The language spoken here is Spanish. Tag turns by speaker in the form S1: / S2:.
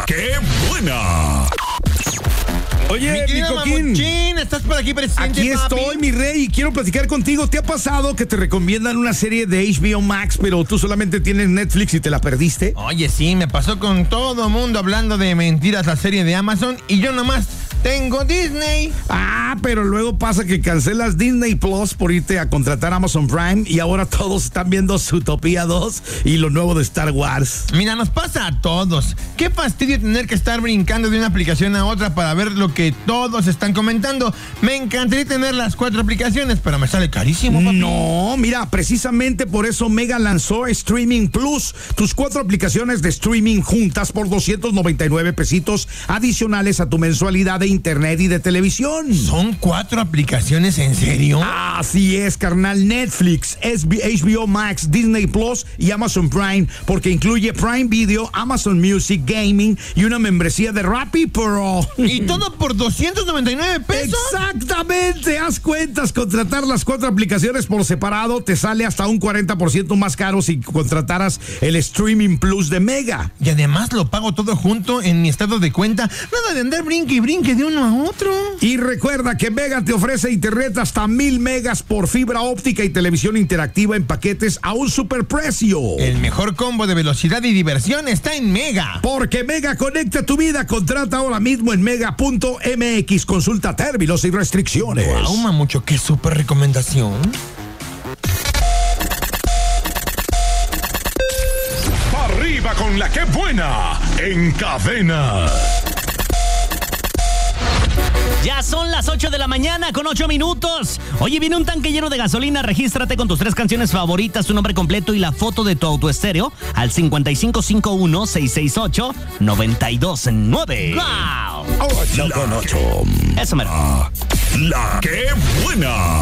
S1: ¡Qué buena!
S2: Oye, mi Coquín,
S3: ¿estás por aquí presente,
S2: aquí
S3: papi?
S2: estoy, mi rey, y quiero platicar contigo. ¿Te ha pasado que te recomiendan una serie de HBO Max, pero tú solamente tienes Netflix y te la perdiste?
S3: Oye, sí, me pasó con todo mundo hablando de mentiras la serie de Amazon y yo nomás tengo Disney.
S2: Pero luego pasa que cancelas Disney Plus por irte a contratar Amazon Prime y ahora todos están viendo Zootopia 2 y lo nuevo de Star Wars.
S3: Mira, nos pasa a todos. Qué fastidio tener que estar brincando de una aplicación a otra para ver lo que todos están comentando. Me encantaría tener las 4 aplicaciones, pero me sale carísimo, papi.
S2: No, mira, precisamente por eso Mega lanzó Streaming Plus, tus 4 aplicaciones de streaming juntas por 299 pesitos adicionales a tu mensualidad de internet y de televisión.
S3: ¿Son 4 aplicaciones, en serio?
S2: Así es, carnal. Netflix, HBO Max, Disney Plus y Amazon Prime, porque incluye Prime Video, Amazon Music, Gaming y una membresía de Rappi Pro.
S3: ¿Y todo por 299 pesos?
S2: Exactamente, haz cuentas. Contratar las 4 aplicaciones por separado te sale hasta un 40% más caro si contrataras el Streaming Plus de Mega.
S3: Y además lo pago todo junto en mi estado de cuenta. Nada de andar brinque y brinque de uno a otro.
S2: Y recuerda que Mega te ofrece internet hasta 1000 megas por fibra óptica y televisión interactiva en paquetes a un superprecio.
S3: El mejor combo de velocidad y diversión está en Mega.
S2: Porque Mega conecta tu vida. Contrata ahora mismo en mega.mx. Consulta términos y restricciones.
S3: Wow, mamucho, qué súper recomendación.
S1: Arriba con la que buena en cadena.
S4: Ya son las 8 de la mañana con 8 minutos. Oye, viene un tanque lleno de gasolina. Regístrate con tus 3 canciones favoritas, tu nombre completo y la foto de tu autoestéreo al 5551-668-929. ¡Wow!
S1: 8 con 8.
S4: Eso mero.
S1: La que buena.